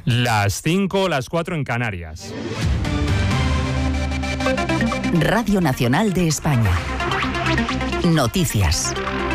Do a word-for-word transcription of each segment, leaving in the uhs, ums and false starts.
Las cinco, las cuatro en Canarias. Radio Nacional de España. Noticias.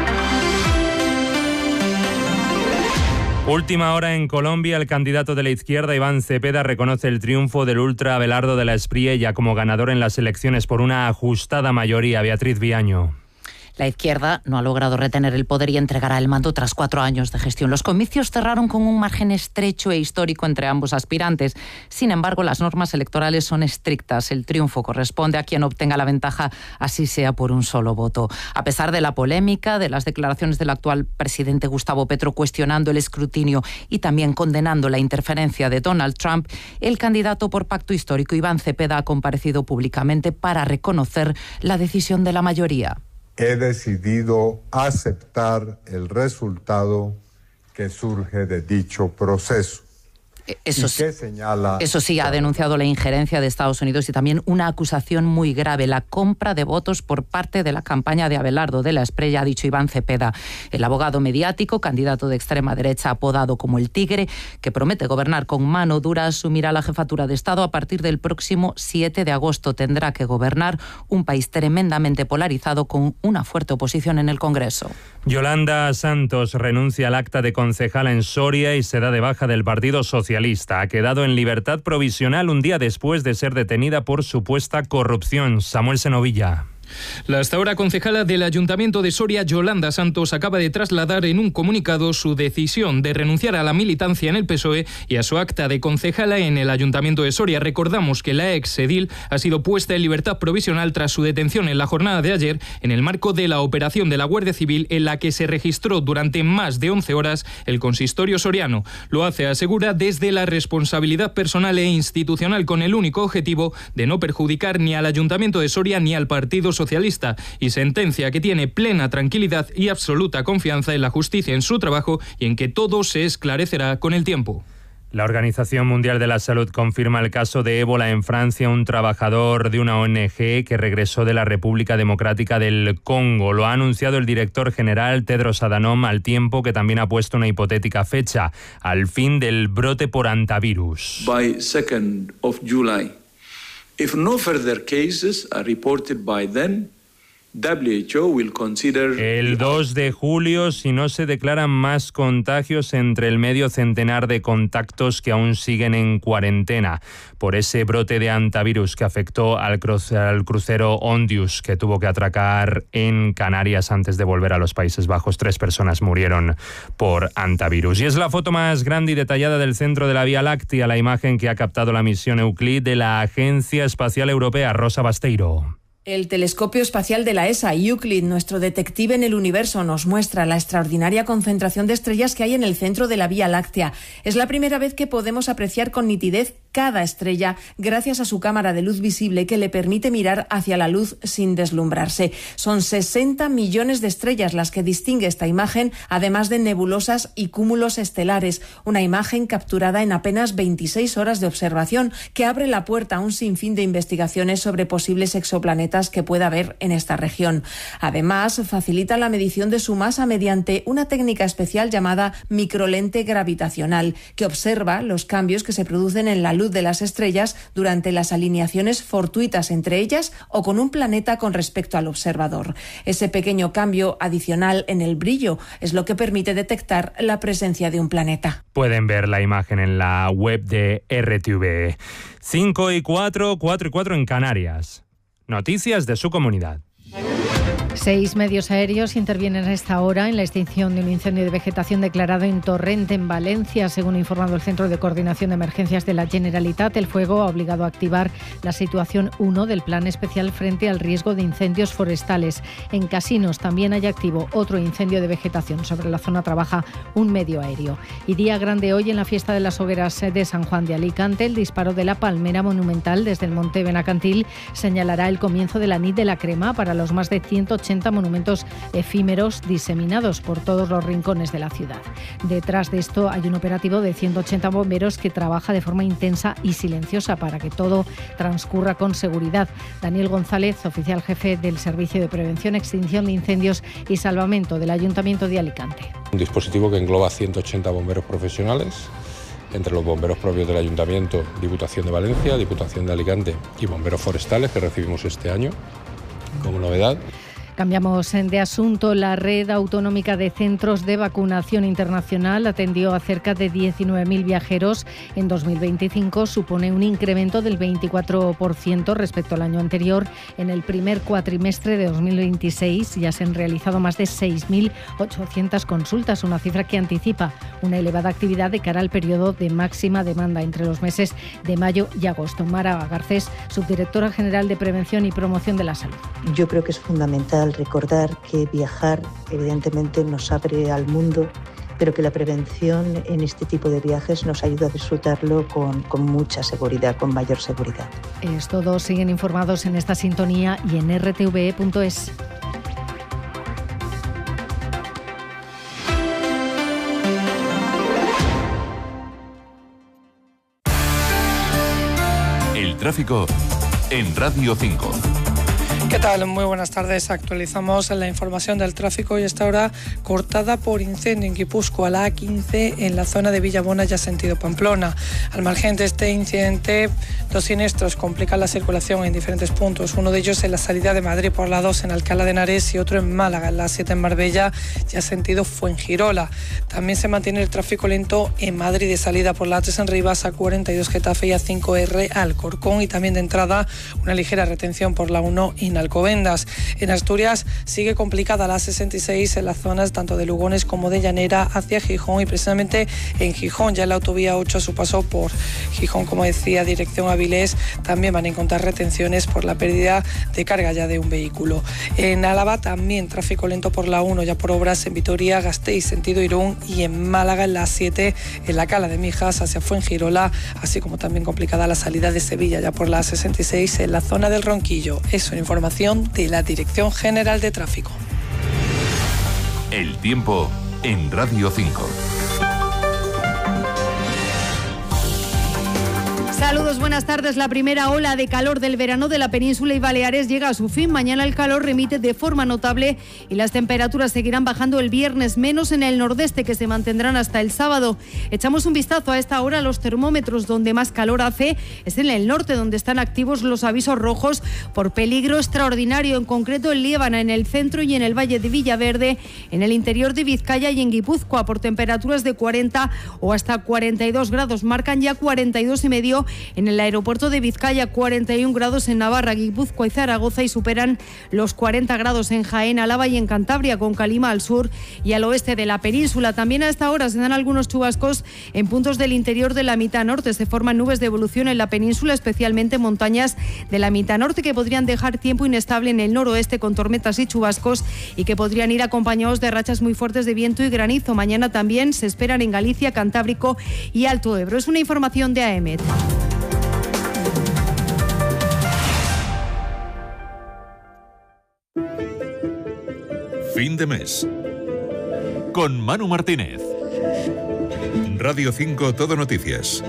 Última hora en Colombia, el candidato de la izquierda, Iván Cepeda, reconoce el triunfo del ultra Abelardo de la Espriella como ganador en las elecciones por una ajustada mayoría. Beatriz Viaño. La izquierda no ha logrado retener el poder y entregará el mando tras cuatro años de gestión. Los comicios cerraron con un margen estrecho e histórico entre ambos aspirantes. Sin embargo, las normas electorales son estrictas. El triunfo corresponde a quien obtenga la ventaja, así sea por un solo voto. A pesar de la polémica, de las declaraciones del actual presidente Gustavo Petro cuestionando el escrutinio y también condenando la interferencia de Donald Trump, el candidato por pacto histórico, Iván Cepeda, ha comparecido públicamente para reconocer la decisión de la mayoría. He decidido aceptar el resultado que surge de dicho proceso. Eso, ¿Y qué señala? Eso sí, ha denunciado la injerencia de Estados Unidos y también una acusación muy grave, la compra de votos por parte de la campaña de Abelardo de la Espriella, ha dicho Iván Cepeda. El abogado mediático, candidato de extrema derecha apodado como el Tigre, que promete gobernar con mano dura, asumirá la jefatura de Estado a partir del próximo siete de agosto. Tendrá que gobernar un país tremendamente polarizado con una fuerte oposición en el Congreso. Yolanda Santos renuncia al acta de concejala en Soria y se da de baja del Partido Socialista. Ha quedado en libertad provisional un día después de ser detenida por supuesta corrupción. Samuel Senovilla. La hasta ahora concejala del Ayuntamiento de Soria, Yolanda Santos, acaba de trasladar en un comunicado su decisión de renunciar a la militancia en el P S O E y a su acta de concejala en el Ayuntamiento de Soria. Recordamos que la ex edil ha sido puesta en libertad provisional tras su detención en la jornada de ayer en el marco de la operación de la Guardia Civil en la que se registró durante más de once horas el consistorio soriano. Lo hace, asegura, desde la responsabilidad personal e institucional con el único objetivo de no perjudicar ni al Ayuntamiento de Soria ni al Partido Socialista, y sentencia que tiene plena tranquilidad y absoluta confianza en la justicia, en su trabajo y en que todo se esclarecerá con el tiempo. La Organización Mundial de la Salud confirma el caso de ébola en Francia, un trabajador de una O N Ge que regresó de la República Democrática del Congo. Lo ha anunciado el director general Tedros Adhanom, al tiempo que también ha puesto una hipotética fecha, al fin del brote por hantavirus. By second of July. If no further cases are reported by then, W H O will consider... El dos de julio, si no se declaran más contagios entre el medio centenar de contactos que aún siguen en cuarentena por ese brote de hantavirus que afectó al, cru- al crucero Ondius, que tuvo que atracar en Canarias antes de volver a los Países Bajos. Tres personas murieron por hantavirus. Y es la foto más grande y detallada del centro de la Vía Láctea, la imagen que ha captado la misión Euclid de la Agencia Espacial Europea. Rosa Basteiro. El telescopio espacial de la E S A, Euclid, nuestro detective en el universo, nos muestra la extraordinaria concentración de estrellas que hay en el centro de la Vía Láctea. Es la primera vez que podemos apreciar con nitidez cada estrella gracias a su cámara de luz visible que le permite mirar hacia la luz sin deslumbrarse. Son sesenta millones de estrellas las que distingue esta imagen, además de nebulosas y cúmulos estelares. Una imagen capturada en apenas veintiséis horas de observación que abre la puerta a un sinfín de investigaciones sobre posibles exoplanetas que pueda haber en esta región. Además, facilita la medición de su masa mediante una técnica especial llamada microlente gravitacional, que observa los cambios que se producen en la luz de las estrellas durante las alineaciones fortuitas entre ellas o con un planeta con respecto al observador. Ese pequeño cambio adicional en el brillo es lo que permite detectar la presencia de un planeta. Pueden ver la imagen en la web de R T V. cinco y cuatro, cuatro y cuatro en Canarias. Noticias de su comunidad. Seis medios aéreos intervienen a esta hora en la extinción de un incendio de vegetación declarado en Torrent, en Valencia. Según ha informado el Centro de Coordinación de Emergencias de la Generalitat, el fuego ha obligado a activar la situación uno del Plan Especial frente al riesgo de incendios forestales. En Casinos también hay activo otro incendio de vegetación. Sobre la zona trabaja un medio aéreo. Y día grande hoy en la fiesta de las hogueras de San Juan de Alicante. El disparo de la palmera monumental desde el Monte Benacantil señalará el comienzo de la Nit de la Crema para los más de ciento ochenta monumentos efímeros diseminados por todos los rincones de la ciudad. Detrás de esto hay un operativo de ciento ochenta bomberos que trabaja de forma intensa y silenciosa para que todo transcurra con seguridad. Daniel González, oficial jefe del Servicio de Prevención, Extinción de Incendios y Salvamento del Ayuntamiento de Alicante. Un dispositivo que engloba ciento ochenta bomberos profesionales entre los bomberos propios del Ayuntamiento, Diputación de Valencia, Diputación de Alicante y bomberos forestales que recibimos este año como novedad. Cambiamos de asunto. La Red Autonómica de Centros de Vacunación Internacional atendió a cerca de diecinueve mil viajeros en dos mil veinticinco. Supone un incremento del veinticuatro por ciento respecto al año anterior. En el primer cuatrimestre de dos mil veintiséis ya se han realizado más de seis mil ochocientas consultas, una cifra que anticipa una elevada actividad de cara al periodo de máxima demanda entre los meses de mayo y agosto. Mara Garcés, subdirectora general de Prevención y Promoción de la Salud. Yo creo que es fundamental recordar que viajar evidentemente nos abre al mundo, pero que la prevención en este tipo de viajes nos ayuda a disfrutarlo con, con mucha seguridad, con mayor seguridad. Es todo. Siguen informados en esta sintonía y en r t v e punto es. El tráfico en Radio cinco. ¿Qué tal? Muy buenas tardes. Actualizamos la información del tráfico y esta hora cortada por incendio en Guipúzcoa, la A quince en la zona de Villabona ya sentido Pamplona. Al margen de este incidente, dos siniestros complican la circulación en diferentes puntos. Uno de ellos en la salida de Madrid por la dos en Alcalá de Henares y otro en Málaga, en la siete en Marbella, ya sentido Fuengirola. También se mantiene el tráfico lento en Madrid de salida por la tres en Rivas, A cuarenta y dos Getafe y A cinco R Alcorcón, y también de entrada una ligera retención por la uno en Alcobendas. En Asturias sigue complicada la A sesenta y seis en las zonas tanto de Lugones como de Llanera hacia Gijón, y precisamente en Gijón ya en la autovía ocho a su paso por Gijón, como decía, dirección Avilés, también van a encontrar retenciones por la pérdida de carga ya de un vehículo. En Álava también tráfico lento por la uno ya por obras en Vitoria, Gasteiz sentido Irún, y en Málaga en la siete en la Cala de Mijas hacia Fuengirola, así como también complicada la salida de Sevilla ya por la A sesenta y seis en la zona del Ronquillo. Eso, información de la Dirección General de Tráfico. El tiempo en Radio cinco. Saludos, buenas tardes. La primera ola de calor del verano de la península y Baleares llega a su fin. Mañana el calor remite de forma notable y las temperaturas seguirán bajando el viernes, menos en el nordeste, que se mantendrán hasta el sábado. Echamos un vistazo a esta hora a los termómetros. Donde más calor hace es en el norte, donde están activos los avisos rojos por peligro extraordinario, en concreto en Liébana, en el centro y en el valle de Villaverde, en el interior de Vizcaya y en Guipúzcoa, por temperaturas de cuarenta o hasta cuarenta y dos grados. Marcan ya cuarenta y dos y medio en el aeropuerto de Vizcaya, cuarenta y un grados en Navarra, Guipúzcoa y Zaragoza, y superan los cuarenta grados en Jaén, Álava y en Cantabria, con calima al sur y al oeste de la península. También a esta hora se dan algunos chubascos en puntos del interior de la mitad norte. Se forman nubes de evolución en la península, especialmente en montañas de la mitad norte, que podrían dejar tiempo inestable en el noroeste con tormentas y chubascos, y que podrían ir acompañados de rachas muy fuertes de viento y granizo. Mañana también se esperan en Galicia, Cantábrico y Alto Ebro. Es una información de A E M E T. Fin de mes. Con Manu Martínez. Radio cinco Todo Noticias.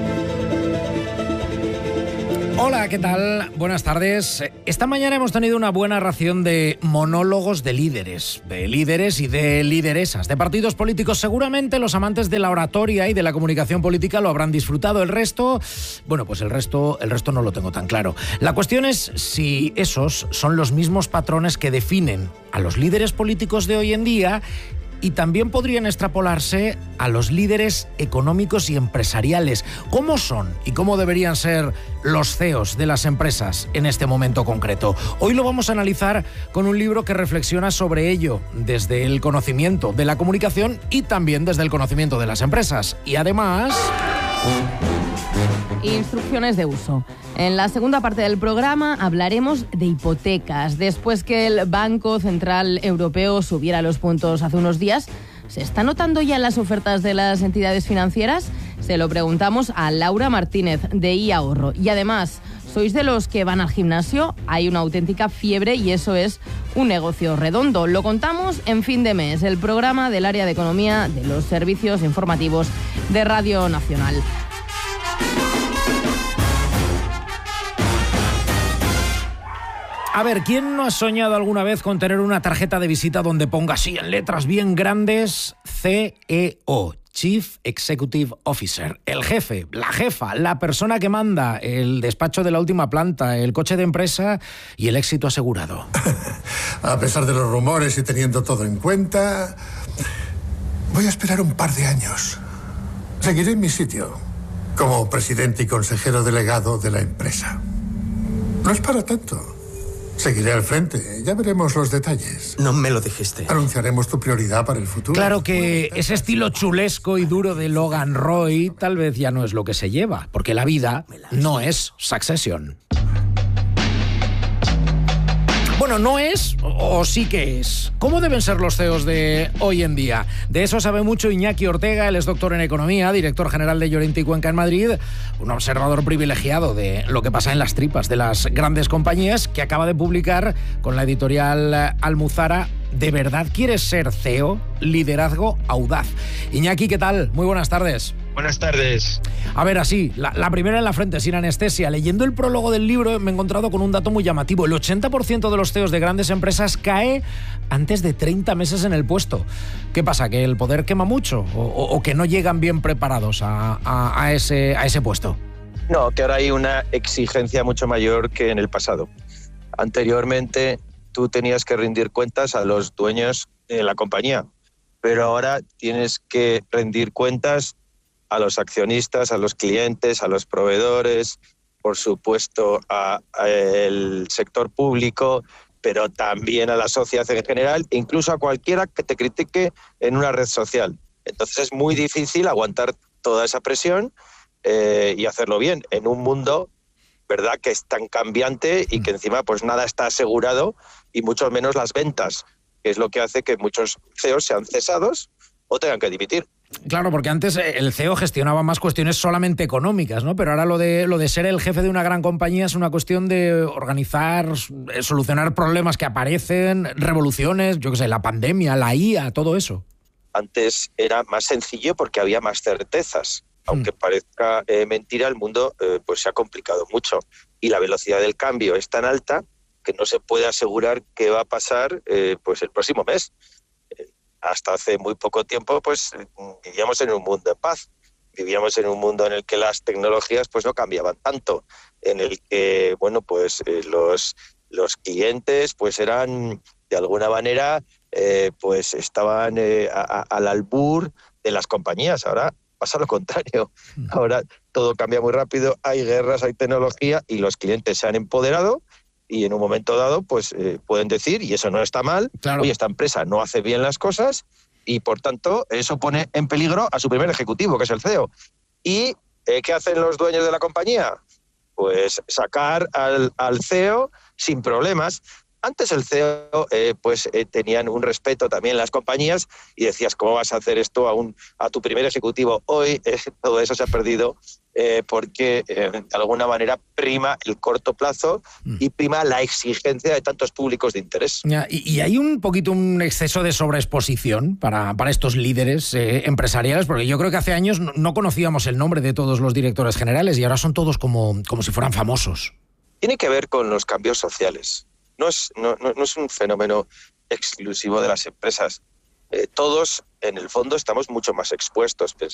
Hola, ¿qué tal? Buenas tardes. Esta mañana hemos tenido una buena ración de monólogos de líderes, de líderes y de lideresas, de partidos políticos. Seguramente los amantes de la oratoria y de la comunicación política lo habrán disfrutado. El resto, bueno, pues el resto, el resto no lo tengo tan claro. La cuestión es si esos son los mismos patrones que definen a los líderes políticos de hoy en día, y también podrían extrapolarse a los líderes económicos y empresariales. ¿Cómo son y cómo deberían ser los C E Os de las empresas en este momento concreto? Hoy lo vamos a analizar con un libro que reflexiona sobre ello desde el conocimiento de la comunicación y también desde el conocimiento de las empresas. Y además... Instrucciones de uso. En la segunda parte del programa hablaremos de hipotecas. Después que el Banco Central Europeo subiera los puntos hace unos días, ¿se está notando ya en las ofertas de las entidades financieras? Se lo preguntamos a Laura Martínez, de iAhorro. Y además, ¿sois de los que van al gimnasio? Hay una auténtica fiebre y eso es un negocio redondo. Lo contamos en Fin de Mes, el programa del área de economía de los servicios informativos de Radio Nacional. A ver, ¿quién no ha soñado alguna vez con tener una tarjeta de visita donde ponga así en letras bien grandes C E O, Chief Executive Officer, el jefe, la jefa, la persona que manda, el despacho de la última planta, el coche de empresa y el éxito asegurado. A pesar de los rumores y teniendo todo en cuenta, voy a esperar un par de años. Seguiré en mi sitio, como presidente y consejero delegado de la empresa. No es para tanto. Seguiré al frente, ya veremos los detalles. No me lo dijiste. Anunciaremos tu prioridad para el futuro. Claro que ese estilo chulesco y duro de Logan Roy tal vez ya no es lo que se lleva, porque la vida no es Succession. Bueno, no es o sí que es. ¿Cómo deben ser los C E Os de hoy en día? De eso sabe mucho Iñaki Ortega, él es doctor en Economía, director general de Llorente y Cuenca en Madrid, un observador privilegiado de lo que pasa en las tripas de las grandes compañías, que acaba de publicar con la editorial Almuzara ¿De verdad quieres ser C E O? Liderazgo audaz. Iñaki, ¿qué tal? Muy buenas tardes. Buenas tardes. A ver, así, la, la primera en la frente, sin anestesia. Leyendo el prólogo del libro me he encontrado con un dato muy llamativo. El ochenta por ciento de los C E Os de grandes empresas cae antes de treinta meses en el puesto. ¿Qué pasa? ¿Que el poder quema mucho? ¿O, o, o que no llegan bien preparados a, a, a, ese, a ese puesto? No, que ahora hay una exigencia mucho mayor que en el pasado. Anteriormente tú tenías que rendir cuentas a los dueños de la compañía, pero ahora tienes que rendir cuentas a los accionistas, a los clientes, a los proveedores, por supuesto al sector público, pero también a la sociedad en general, incluso a cualquiera que te critique en una red social. Entonces es muy difícil aguantar toda esa presión eh, y hacerlo bien en un mundo, ¿verdad?, que es tan cambiante y que encima pues nada está asegurado, y mucho menos las ventas, que es lo que hace que muchos C E Os sean cesados o tengan que dimitir. Claro, porque antes el C E O gestionaba más cuestiones solamente económicas, ¿no? Pero ahora lo de, lo de ser el jefe de una gran compañía es una cuestión de organizar, solucionar problemas que aparecen, revoluciones, yo qué sé, la pandemia, la I A, todo eso. Antes era más sencillo porque había más certezas. Aunque parezca eh, mentira, el mundo eh, pues se ha complicado mucho y la velocidad del cambio es tan alta que no se puede asegurar qué va a pasar eh, pues el próximo mes. Eh, hasta hace muy poco tiempo pues vivíamos en un mundo en paz, vivíamos en un mundo en el que las tecnologías pues no cambiaban tanto, en el que bueno pues eh, los los clientes pues eran de alguna manera eh, pues estaban eh, a, a, al albur de las compañías. Ahora pasa lo contrario. Ahora todo cambia muy rápido, hay guerras, hay tecnología y los clientes se han empoderado y en un momento dado pues eh, pueden decir, y eso no está mal, claro, oye, esta empresa no hace bien las cosas y por tanto eso pone en peligro a su primer ejecutivo, que es el C E O. ¿Y eh, qué hacen los dueños de la compañía? Pues sacar al, al C E O sin problemas. Antes el C E O eh, pues eh, tenían un respeto también en las compañías y decías, ¿cómo vas a hacer esto a, un, a tu primer ejecutivo? Hoy eh, todo eso se ha perdido eh, porque eh, de alguna manera prima el corto plazo y prima la exigencia de tantos públicos de interés. Ya, y, y hay un poquito un exceso de sobreexposición para, para estos líderes eh, empresariales, porque yo creo que hace años no, no conocíamos el nombre de todos los directores generales y ahora son todos como, como si fueran famosos. Tiene que ver con los cambios sociales. No es, no, no, no es un fenómeno exclusivo de las empresas. Eh, todos, en el fondo, estamos mucho más expuestos.